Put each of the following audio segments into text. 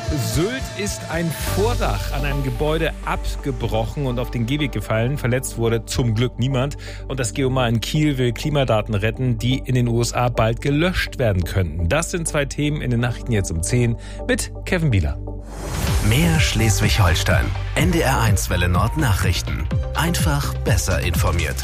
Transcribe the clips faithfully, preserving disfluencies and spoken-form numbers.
Sylt ist ein Vordach an einem Gebäude abgebrochen und auf den Gehweg gefallen. Verletzt wurde zum Glück niemand. Und das Geomar in Kiel will Klimadaten retten, die in den U S A bald gelöscht werden könnten. Das sind zwei Themen in den Nachrichten jetzt um zehn mit Kevin Bieler. Mehr Schleswig-Holstein. N D R eins Welle Nord Nachrichten. Einfach besser informiert.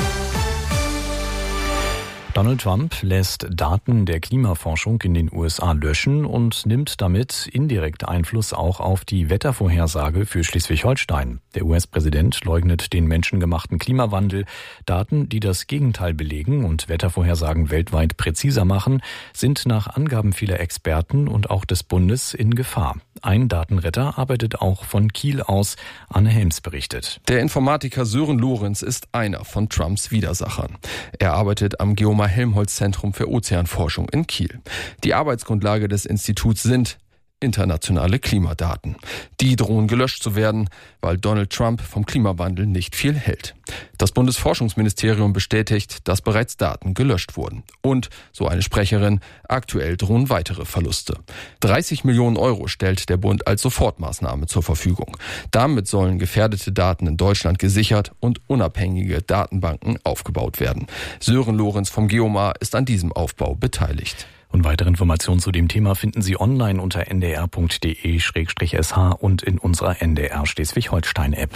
Donald Trump lässt Daten der Klimaforschung in den U S A löschen und nimmt damit indirekt Einfluss auch auf die Wettervorhersage für Schleswig-Holstein. Der U S-Präsident leugnet den menschengemachten Klimawandel. Daten, die das Gegenteil belegen und Wettervorhersagen weltweit präziser machen, sind nach Angaben vieler Experten und auch des Bundes in Gefahr. Ein Datenretter arbeitet auch von Kiel aus. Anne Helms berichtet. Der Informatiker Sören Lorenz ist einer von Trumps Widersachern. Er arbeitet am Geomar Helmholtz-Zentrum für Ozeanforschung in Kiel. Die Arbeitsgrundlage des Instituts sind internationale Klimadaten. Die drohen gelöscht zu werden, weil Donald Trump vom Klimawandel nicht viel hält. Das Bundesforschungsministerium bestätigt, dass bereits Daten gelöscht wurden. Und, so eine Sprecherin, aktuell drohen weitere Verluste. dreißig Millionen Euro stellt der Bund als Sofortmaßnahme zur Verfügung. Damit sollen gefährdete Daten in Deutschland gesichert und unabhängige Datenbanken aufgebaut werden. Sören Lorenz vom Geomar ist an diesem Aufbau beteiligt. Und weitere Informationen zu dem Thema finden Sie online unter n d r punkt d e slash s h und in unserer N D R Schleswig-Holstein-App.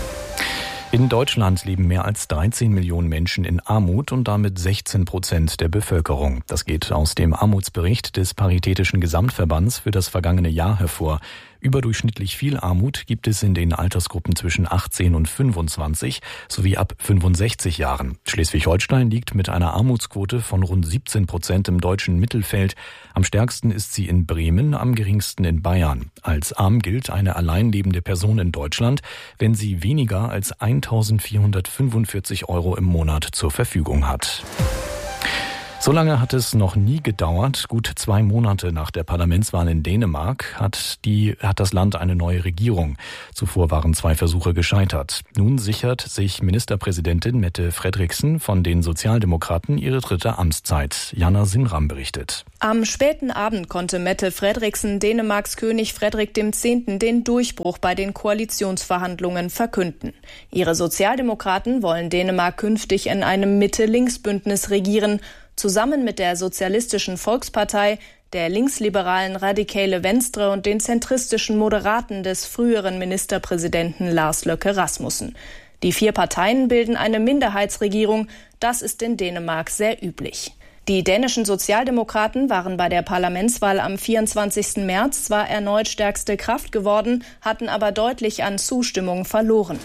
In Deutschland leben mehr als dreizehn Millionen Menschen in Armut und damit sechzehn Prozent der Bevölkerung. Das geht aus dem Armutsbericht des Paritätischen Gesamtverbands für das vergangene Jahr hervor. Überdurchschnittlich viel Armut gibt es in den Altersgruppen zwischen achtzehn und fünfundzwanzig sowie ab fünfundsechzig Jahren. Schleswig-Holstein liegt mit einer Armutsquote von rund siebzehn Prozent im deutschen Mittelfeld. Am stärksten ist sie in Bremen, am geringsten in Bayern. Als arm gilt eine alleinlebende Person in Deutschland, wenn sie weniger als eintausendvierhundertfünfundvierzig Euro im Monat zur Verfügung hat. So lange hat es noch nie gedauert. Gut zwei Monate nach der Parlamentswahl in Dänemark hat die, hat das Land eine neue Regierung. Zuvor waren zwei Versuche gescheitert. Nun sichert sich Ministerpräsidentin Mette Frederiksen von den Sozialdemokraten ihre dritte Amtszeit. Jana Sinram berichtet. Am späten Abend konnte Mette Frederiksen Dänemarks König Frederik der Zehnte den Durchbruch bei den Koalitionsverhandlungen verkünden. Ihre Sozialdemokraten wollen Dänemark künftig in einem Mitte-Links-Bündnis regieren, zusammen mit der Sozialistischen Volkspartei, der linksliberalen Radikale Venstre und den zentristischen Moderaten des früheren Ministerpräsidenten Lars Løkke Rasmussen. Die vier Parteien bilden eine Minderheitsregierung. Das ist in Dänemark sehr üblich. Die dänischen Sozialdemokraten waren bei der Parlamentswahl am vierundzwanzigsten März zwar erneut stärkste Kraft geworden, hatten aber deutlich an Zustimmung verloren.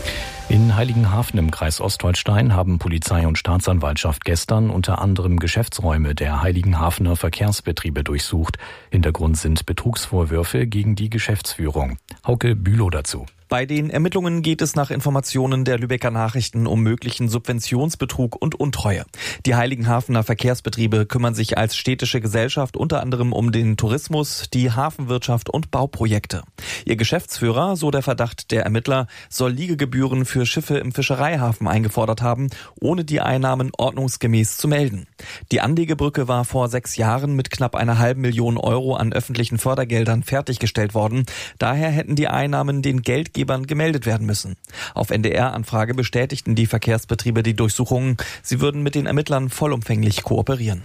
In Heiligenhafen im Kreis Ostholstein haben Polizei und Staatsanwaltschaft gestern unter anderem Geschäftsräume der Heiligenhafener Verkehrsbetriebe durchsucht. Hintergrund sind Betrugsvorwürfe gegen die Geschäftsführung. Hauke Bülow dazu. Bei den Ermittlungen geht es nach Informationen der Lübecker Nachrichten um möglichen Subventionsbetrug und Untreue. Die Heiligenhafener Verkehrsbetriebe kümmern sich als städtische Gesellschaft unter anderem um den Tourismus, die Hafenwirtschaft und Bauprojekte. Ihr Geschäftsführer, so der Verdacht der Ermittler, soll Liegegebühren für Schiffe im Fischereihafen eingefordert haben, ohne die Einnahmen ordnungsgemäß zu melden. Die Anlegebrücke war vor sechs Jahren mit knapp einer halben Million Euro an öffentlichen Fördergeldern fertiggestellt worden. Daher hätten die Einnahmen den Geldgebern gemeldet werden müssen. Auf N D R-Anfrage bestätigten die Verkehrsbetriebe die Durchsuchungen. Sie würden mit den Ermittlern vollumfänglich kooperieren.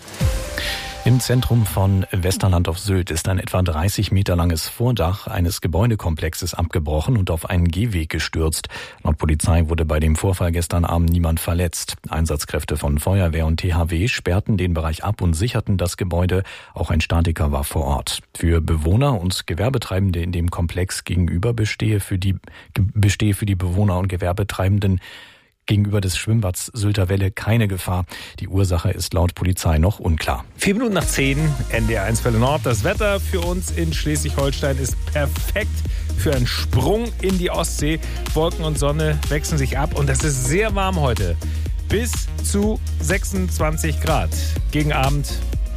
Im Zentrum von Westerland auf Sylt ist ein etwa dreißig Meter langes Vordach eines Gebäudekomplexes abgebrochen und auf einen Gehweg gestürzt. Laut Polizei wurde bei dem Vorfall gestern Abend niemand verletzt. Einsatzkräfte von Feuerwehr und T H W sperrten den Bereich ab und sicherten das Gebäude. Auch ein Statiker war vor Ort. Für Bewohner und Gewerbetreibende in dem Komplex gegenüber bestehe für die, bestehe für die Bewohner und Gewerbetreibenden gegenüber des Schwimmbads Sylter Welle keine Gefahr. Die Ursache ist laut Polizei noch unklar. Vier Minuten nach zehn, N D R eins Welle Nord. Das Wetter für uns in Schleswig-Holstein ist perfekt für einen Sprung in die Ostsee. Wolken und Sonne wechseln sich ab und es ist sehr warm heute. Bis zu sechsundzwanzig Grad. Gegen Abend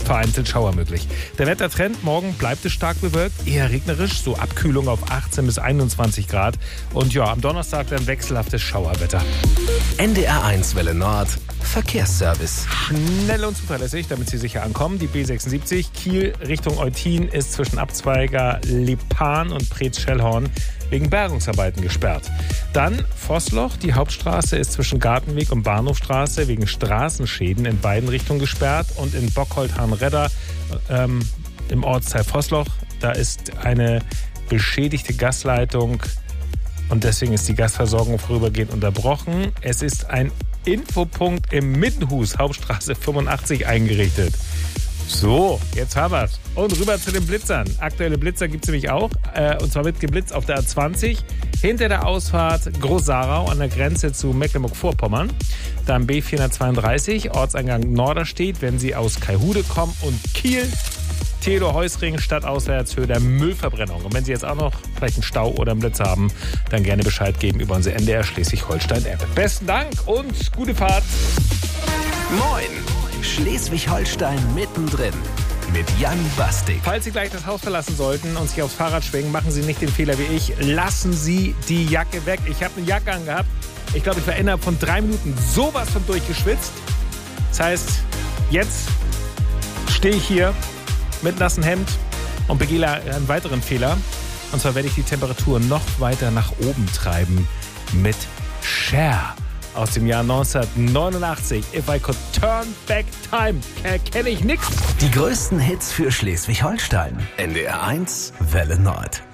vereinzelt Schauer möglich. Der Wettertrend, morgen bleibt es stark bewölkt, eher regnerisch, so Abkühlung auf achtzehn bis einundzwanzig Grad. Und ja, am Donnerstag dann wechselhaftes Schauerwetter. N D R eins Welle Nord, Verkehrsservice. Schnell und zuverlässig, damit Sie sicher ankommen. Die B sechsundsiebzig Kiel Richtung Eutin ist zwischen Abzweiger Lipan und Preetz-Schellhorn wegen Bergungsarbeiten gesperrt. Dann Vossloch, die Hauptstraße ist zwischen Gartenweg und Bahnhofstraße wegen Straßenschäden in beiden Richtungen gesperrt. Und in Bockholdt-Hahnredder ähm, im Ortsteil Vossloch, da ist eine beschädigte Gasleitung und deswegen ist die Gasversorgung vorübergehend unterbrochen. Es ist ein Infopunkt im Mittenhus, Hauptstraße fünfundachtzig, eingerichtet. So, jetzt haben wir's. Und rüber zu den Blitzern. Aktuelle Blitzer gibt es nämlich auch. Äh, und zwar wird geblitzt auf der A zwanzig hinter der Ausfahrt Groß-Sarau an der Grenze zu Mecklenburg-Vorpommern. Dann B vierhundertzweiunddreißig, Ortseingang Norderstedt, wenn Sie aus Kaihude kommen. Und Kiel, Theodor-Heusring, stadtauswärts Höhe der Müllverbrennung. Und wenn Sie jetzt auch noch vielleicht einen Stau oder einen Blitz haben, dann gerne Bescheid geben über unsere N D R Schleswig-Holstein-App. Besten Dank und gute Fahrt. Moin! Schleswig-Holstein mittendrin mit Jan Bastik. Falls Sie gleich das Haus verlassen sollten und sich aufs Fahrrad schwingen, machen Sie nicht den Fehler wie ich. Lassen Sie die Jacke weg. Ich habe eine Jacke angehabt. Ich glaube, ich war innerhalb von drei Minuten sowas von durchgeschwitzt. Das heißt, jetzt stehe ich hier mit nassem Hemd und begehe einen weiteren Fehler. Und zwar werde ich die Temperatur noch weiter nach oben treiben mit Cher aus dem Jahr neunzehnhundertneunundachtzig. If I could turn back time, kenne ich nix. Die größten Hits für Schleswig-Holstein. N D R eins Welle Nord.